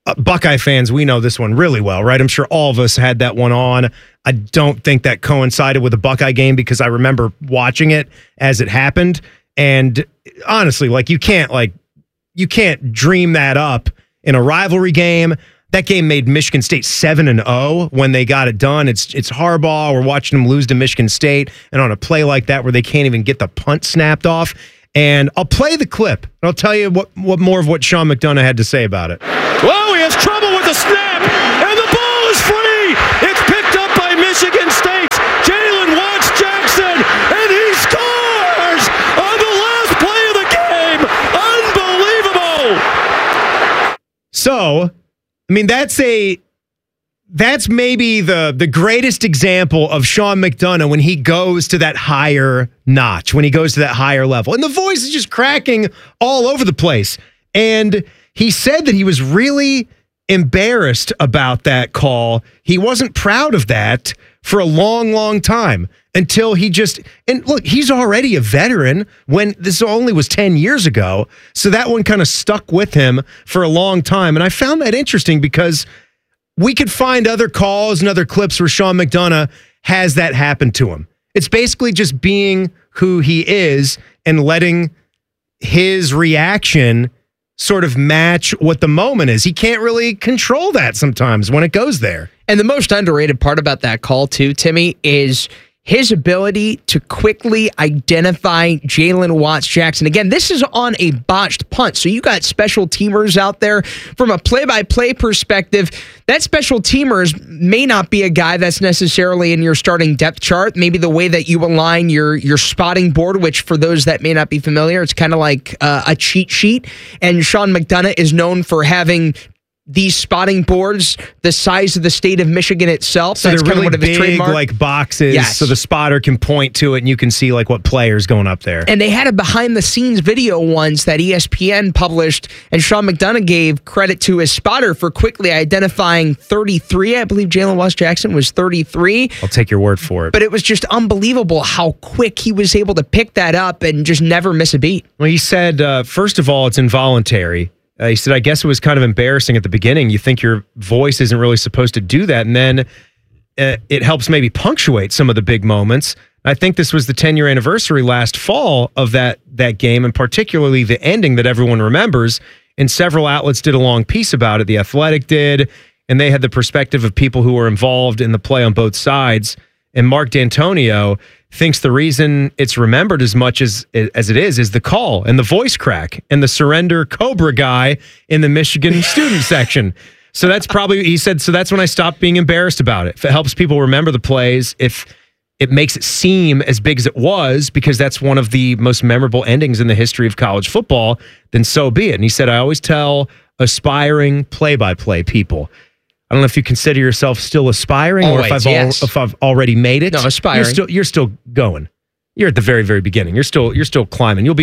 Buckeye fans, we know this one really well, right? I'm sure all of us had that one on. I don't think that coincided with the Buckeye game because I remember watching it as it happened. And honestly, like you can't dream that up in a rivalry game. That game made Michigan State 7-0 when they got it done. It's Harbaugh. We're watching them lose to Michigan State, and on a play like that where they can't even get the punt snapped off. And I'll play the clip, and I'll tell you what more of what Sean McDonough had to say about it. Well, he has trouble with the snap, and the ball is free. It's picked up by Michigan State. Jalen Watts Jackson, and he scores on the last play of the game. Unbelievable. So, I mean, that's maybe the greatest example of Sean McDonough when he goes to that higher notch, when he goes to that higher level. And the voice is just cracking all over the place. And he said that he was really embarrassed about that call. He wasn't proud of that for a long, long time until and look, he's already a veteran when this only was 10 years ago. So that one kind of stuck with him for a long time. And I found that interesting because we could find other calls and other clips where Sean McDonough has that happen to him. It's basically just being who he is and letting his reaction sort of match what the moment is. He can't really control that sometimes when it goes there. And the most underrated part about that call, too, Timmy, is his ability to quickly identify Jalen Watts Jackson. Again, this is on a botched punt, so you got special teamers out there. From a play-by-play perspective, that special teamers may not be a guy that's necessarily in your starting depth chart. Maybe the way that you align your spotting board, which for those that may not be familiar, it's kind of like a cheat sheet. And Sean McDonough is known for having these spotting boards the size of the state of Michigan itself. So that's they're kind really of one of his big, trademark. like boxes, Yes. so the spotter can point to it and you can see like what player's going up there. And they had a behind-the-scenes video once that ESPN published, and Sean McDonough gave credit to his spotter for quickly identifying 33. I believe Jalen Watts Jackson was 33. I'll take your word for it. But it was just unbelievable how quick he was able to pick that up and just never miss a beat. Well, he said, first of all, it's involuntary. He said, I guess it was kind of embarrassing at the beginning. You think your voice isn't really supposed to do that. And then it helps maybe punctuate some of the big moments. I think this was the 10-year anniversary last fall of that game, and particularly the ending that everyone remembers. And several outlets did a long piece about it. The Athletic did, and they had the perspective of people who were involved in the play on both sides. And Mark D'Antonio thinks the reason it's remembered as much as it is the call and the voice crack and the surrender Cobra guy in the Michigan student section. So that's probably, he said, so that's when I stopped being embarrassed about it. If it helps people remember the plays, if it makes it seem as big as it was, because that's one of the most memorable endings in the history of college football, then so be it. And he said, I always tell aspiring play-by-play people, I don't know if you consider yourself still aspiring or if I've already made it. No, aspiring. You're still going. You're at the very, very beginning. You're still climbing. You'll be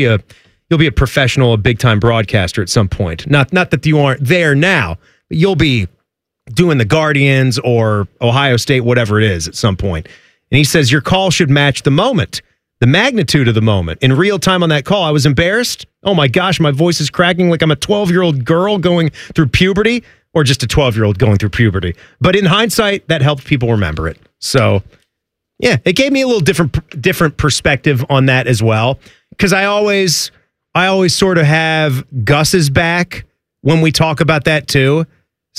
a professional, a big time broadcaster at some point. Not that you aren't there now, but you'll be doing the Guardians or Ohio State, whatever it is, at some point. And he says your call should match the moment, the magnitude of the moment. In real time on that call, I was embarrassed. Oh my gosh, my voice is cracking like I'm a 12-year-old girl going through puberty. Or just a 12-year-old going through puberty. But in hindsight, that helped people remember it. So, yeah, it gave me a little different perspective on that as well. Because I always sort of have Gus's back when we talk about that too.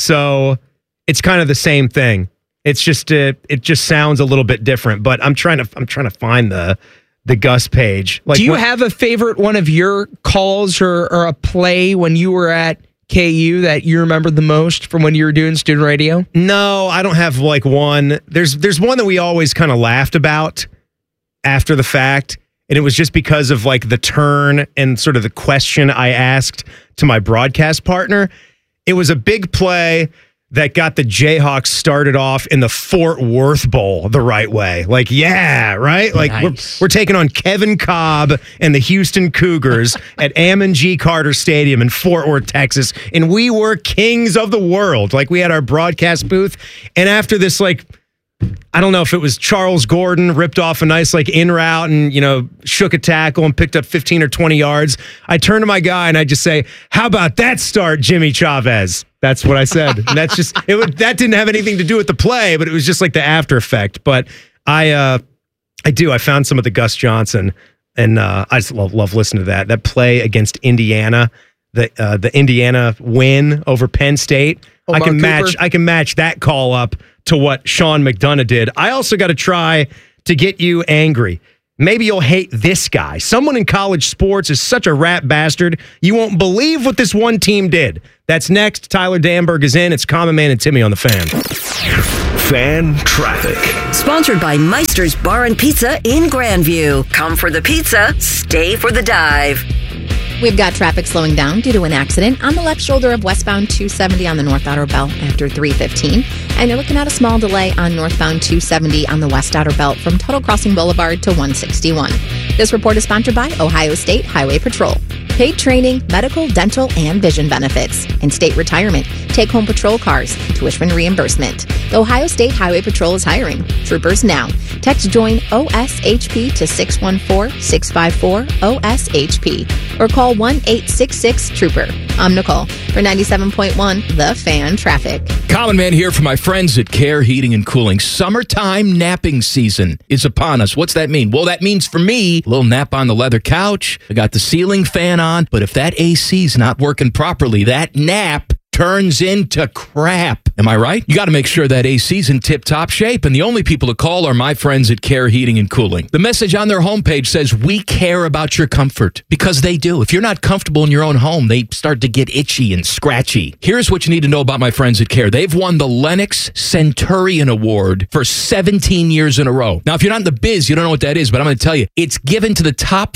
So it's kind of the same thing. It's just it just sounds a little bit different. But I'm trying to find the Gus page. Like, do you have a favorite one of your calls or a play when you were at KU that you remember the most from when you were doing student radio? No, I don't have like one. There's one that we always kind of laughed about after the fact, and it was just because of like the turn and sort of the question I asked to my broadcast partner. It was a big play that got the Jayhawks started off in the Fort Worth Bowl the right way. Like, yeah, right? Like, nice. We're taking on Kevin Cobb and the Houston Cougars at Ammon G. Carter Stadium in Fort Worth, Texas. And we were kings of the world. Like, we had our broadcast booth. And after this, like, I don't know if it was Charles Gordon ripped off a nice in route and, shook a tackle and picked up 15 or 20 yards. I turn to my guy and I just say, how about that start, Jimmy Chavez? That's what I said. And that's just, that didn't have anything to do with the play, but it was just like the after effect. But I found some of the Gus Johnson and I just love listening to that play against Indiana, the Indiana win over Penn State. I can match that call up to what Sean McDonough did. I also got to try to get you angry. Maybe you'll hate this guy. Someone in college sports is such a rat bastard, you won't believe what this one team did. That's next. Tyler Danberg is in. It's Common Man and Timmy on the Fan. Fan Traffic. Sponsored by Meister's Bar and Pizza in Grandview. Come for the pizza, stay for the dive. We've got traffic slowing down due to an accident on the left shoulder of westbound 270 on the North Outer Belt after 3:15. And you're looking at a small delay on northbound 270 on the West Outer Belt from Tuttle Crossing Boulevard to 161. This report is sponsored by Ohio State Highway Patrol. Paid training, medical, dental, and vision benefits. And state retirement, take-home patrol cars, tuition reimbursement. The Ohio State Highway Patrol is hiring. Troopers now. Text JOIN OSHP to 614-654-OSHP or call 1-866-TROOPER. I'm Nicole for 97.1 The Fan Traffic. Common Man here for my friends at Care Heating and Cooling. Summertime napping season is upon us. What's that mean? Well, that means for me, a little nap on the leather couch. I got the ceiling fan on, but if that AC's not working properly, that nap turns into crap. Am I right? You got to make sure that AC's in tip-top shape, and the only people to call are my friends at Care Heating and Cooling. The message on their homepage says, we care about your comfort, because they do. If you're not comfortable in your own home, they start to get itchy and scratchy. Here's what you need to know about my friends at Care. They've won the Lennox Centurion Award for 17 years in a row. Now, if you're not in the biz, you don't know what that is, but I'm going to tell you, it's given to the top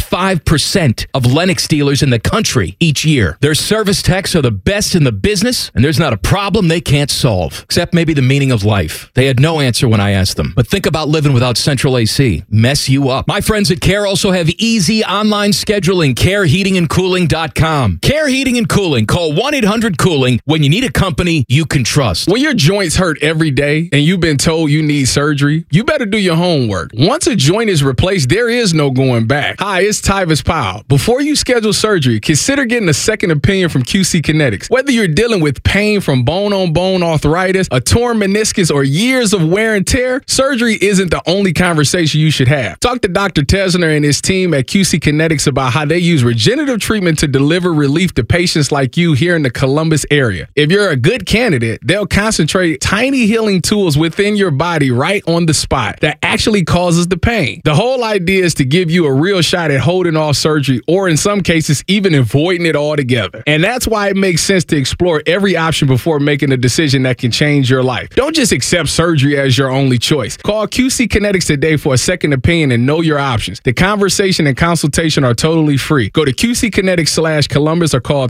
5% of Lennox dealers in the country each year. Their service techs are the best in the business, and there's not a problem they can't solve. Except maybe the meaning of life. They had no answer when I asked them. But think about living without central AC. Mess you up. My friends at Care also have easy online scheduling. CareHeatingandCooling.com. Care Heating and Cooling. Call 1-800-COOLING when you need a company you can trust. When your joints hurt every day and you've been told you need surgery, you better do your homework. Once a joint is replaced, there is no going back. Hi, it's Tyvis Powell. Before you schedule surgery, consider getting a second opinion from QC Kinetics. Whether you're dealing with pain from bone-on-bone arthritis, a torn meniscus, or years of wear and tear, surgery isn't the only conversation you should have. Talk to Dr. Tesner and his team at QC Kinetics about how they use regenerative treatment to deliver relief to patients like you here in the Columbus area. If you're a good candidate, they'll concentrate tiny healing tools within your body right on the spot that actually causes the pain. The whole idea is to give you a real shot at holding off surgery, or in some cases, even avoiding it altogether. And that's why it makes sense to explore every option before making a decision that can change your life. Don't just accept surgery as your only choice. Call QC Kinetics today for a second opinion and know your options. The conversation and consultation are totally free. Go to QCKinetics/Columbus or call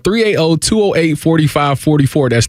380-208-4544. That's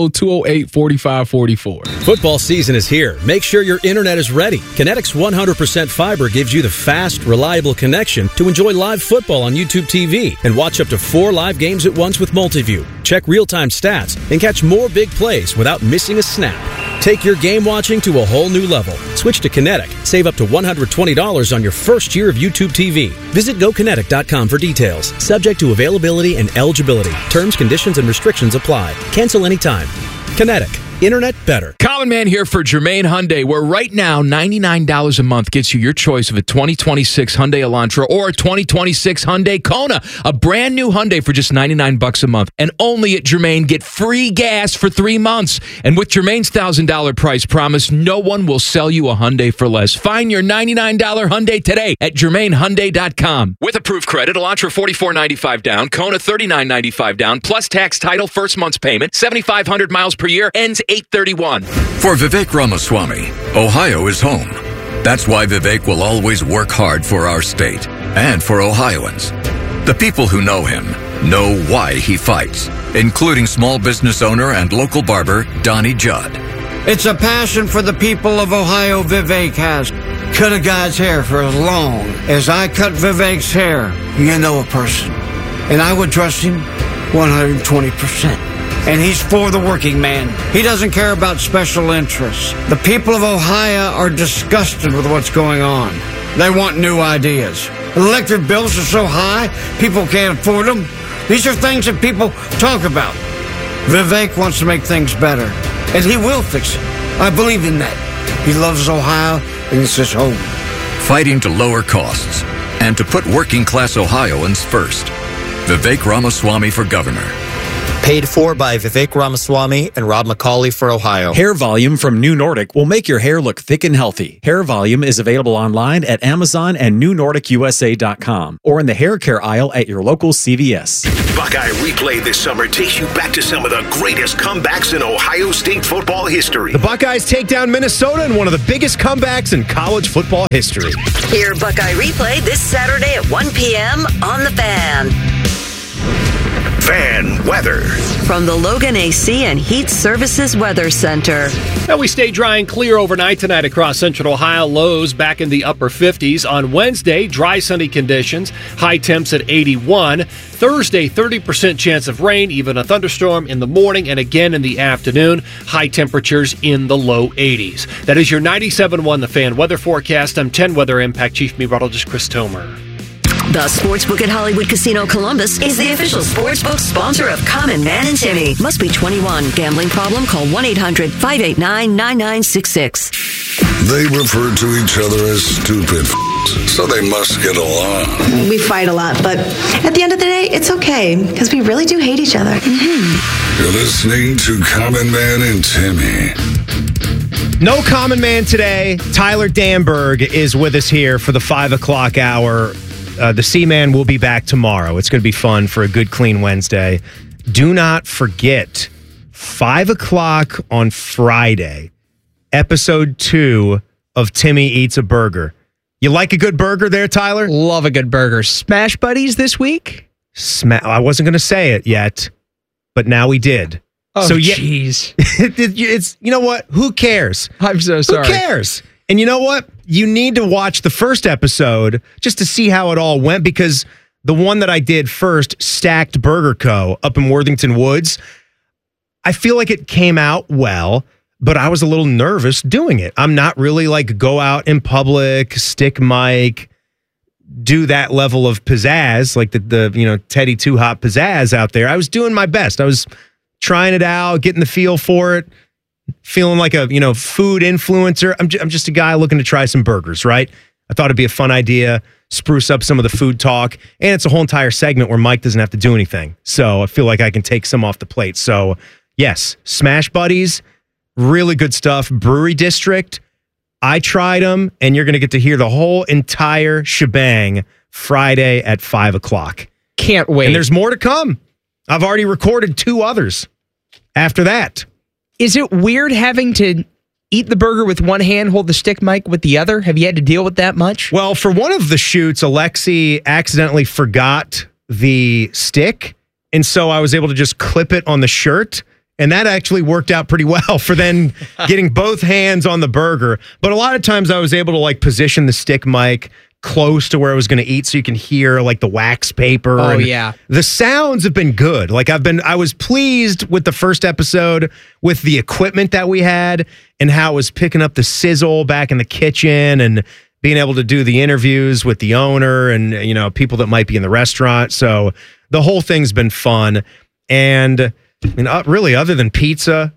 380-208-4544. Football season is here. Make sure your internet is ready. Kinetics 100% fiber gives you the fast, reliable connection to enjoy live football on YouTube TV and watch up to 4 live games at once with Multiview. Check real-time stats and catch more big plays without missing a snap. Take your game watching to a whole new level. Switch to Kinetic. Save up to $120 on your first year of YouTube TV. Visit GoKinetic.com for details. Subject to availability and eligibility. Terms, conditions, and restrictions apply. Cancel anytime. Kinetic. Internet better. Common Man here for Germain Hyundai, where right now $99 a month gets you your choice of a 2026 Hyundai Elantra or a 2026 Hyundai Kona. A brand new Hyundai for just $99 a month. And only at Germain, get free gas for 3 months. And with Germain's $1,000 price promise, no one will sell you a Hyundai for less. Find your $99 Hyundai today at GermainHyundai.com. With approved credit, Elantra $44.95 down, Kona $39.95 down, plus tax, title, first month's payment, 7,500 miles per year, ends 8/31. For Vivek Ramaswamy, Ohio is home. That's why Vivek will always work hard for our state and for Ohioans. The people who know him know why he fights, including small business owner and local barber Donnie Judd. It's a passion for the people of Ohio Vivek has. Cut a guy's hair for as long as I cut Vivek's hair. You know a person. And I would trust him 120%. and he's for the working man. He doesn't care about special interests. The people of Ohio are disgusted with what's going on. They want new ideas. Electric bills are so high, people can't afford them. These are things that people talk about. Vivek wants to make things better, and he will fix it. I believe in that. He loves Ohio, and it's his home. Fighting to lower costs and to put working class Ohioans first. Vivek Ramaswamy for governor. Paid for by Vivek Ramaswamy and Rob McCauley for Ohio. Hair Volume from New Nordic will make your hair look thick and healthy. Hair Volume is available online at Amazon and NewNordicUSA.com or in the hair care aisle at your local CVS. Buckeye Replay this summer takes you back to some of the greatest comebacks in Ohio State football history. The Buckeyes take down Minnesota in one of the biggest comebacks in college football history. Hear Buckeye Replay this Saturday at 1 p.m. on The Fan. Fan weather. From the Logan AC and Heat Services Weather Center. Now we stay dry and clear overnight tonight across central Ohio. Lows back in the upper 50s. On Wednesday, dry sunny conditions. High temps at 81. Thursday, 30% chance of rain, even a thunderstorm in the morning and again in the afternoon. High temperatures in the low 80s. That is your 97.1 The Fan weather forecast. I'm 10 Weather Impact Chief Meteorologist Chris Tomer. The Sportsbook at Hollywood Casino Columbus is the official sportsbook sponsor of Common Man and Timmy. Must be 21. Gambling problem? Call 1-800-589-9966. They refer to each other as stupid so they must get along. We fight a lot, but at the end of the day, it's okay because we really do hate each other. Mm-hmm. You're listening to Common Man and Timmy. No Common Man today. Tyler Danberg is with us here for the 5 o'clock hour. The C-Man will be back tomorrow. It's going to be fun for a good, clean Wednesday. Do not forget, 5 o'clock on Friday, episode 2 of Timmy Eats a Burger. You like a good burger there, Tyler? Love a good burger. Smash Buddies this week? I wasn't going to say it yet, but now we did. Oh, jeez. It's, you know what? Who cares? I'm so sorry. Who cares? And you know what? You need to watch the first episode just to see how it all went, because the one that I did first, Stacked Burger Co. up in Worthington Woods, I feel like it came out well, but I was a little nervous doing it. I'm not really like go out in public, stick mic, do that level of pizzazz, like the Teddy Too Hot pizzazz out there. I was doing my best. I was trying it out, getting the feel for it. Feeling like a food influencer. I'm just a guy looking to try some burgers, right? I thought it'd be a fun idea, spruce up some of the food talk, and it's a whole entire segment where Mike doesn't have to do anything. So I feel like I can take some off the plate. So yes, Smash Buddies, really good stuff. Brewery District, I tried them, and you're going to get to hear the whole entire shebang Friday at 5 o'clock. Can't wait. And there's more to come. I've already recorded 2 others after that. Is it weird having to eat the burger with one hand, hold the stick mic with the other? Have you had to deal with that much? Well, for one of the shoots, Alexi accidentally forgot the stick, and so I was able to just clip it on the shirt, and that actually worked out pretty well for then getting both hands on the burger. But a lot of times I was able to like position the stick mic close to where I was going to eat so you can hear like the wax paper. Oh, yeah. The sounds have been good. Like I was pleased with the first episode with the equipment that we had and how it was picking up the sizzle back in the kitchen and being able to do the interviews with the owner and, people that might be in the restaurant. So the whole thing's been fun. And really, other than pizza,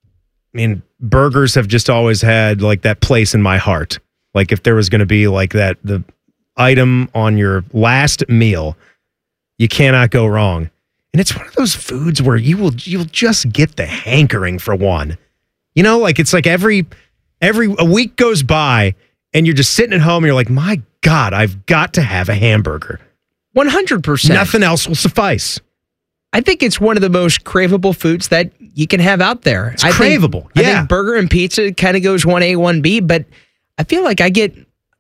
burgers have just always had like that place in my heart. Like if there was going to be like that, the item on your last meal, you cannot go wrong. And it's one of those foods where you'll just get the hankering for one. It's like a week goes by and you're just sitting at home and you're like, my God, I've got to have a hamburger. 100%. Nothing else will suffice. I think it's one of the most craveable foods that you can have out there. It's craveable. I think burger and pizza kind of goes 1A, 1B, but I feel like I get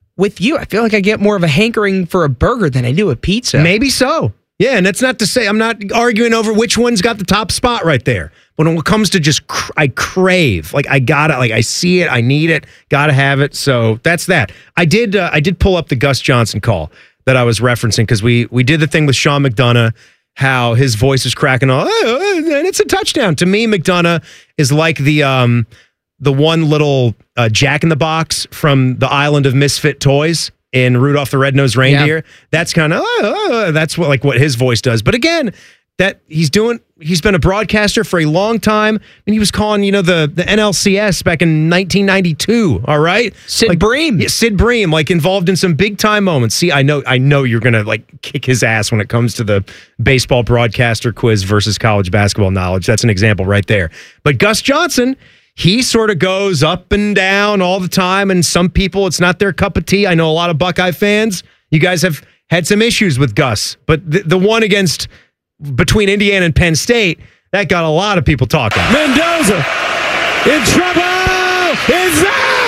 more of a hankering for a burger than I do a pizza. Maybe so. Yeah, and that's not to say I'm not arguing over which one's got the top spot right there. But when it comes to just, I crave, like I gotta, like I see it, I need it, gotta have it. So that's that. I did pull up the Gus Johnson call that I was referencing because we did the thing with Sean McDonough how his voice is cracking on, and it's a touchdown. To me, McDonough is like the one little Jack in the Box from the Island of Misfit Toys in Rudolph the Red-Nosed Reindeer. Yeah. That's kind of that's what his voice does. But again, that he's been a broadcaster for a long time, and he was calling, the NLCS back in 1992. All right, Sid Bream, Sid Bream, involved in some big time moments. See, I know you're gonna kick his ass when it comes to the baseball broadcaster quiz versus college basketball knowledge. That's an example right there. But Gus Johnson, he sort of goes up and down all the time, and some people, it's not their cup of tea. I know a lot of Buckeye fans. You guys have had some issues with Gus, but the one between Indiana and Penn State, that got a lot of people talking. Mendoza in trouble! It's out!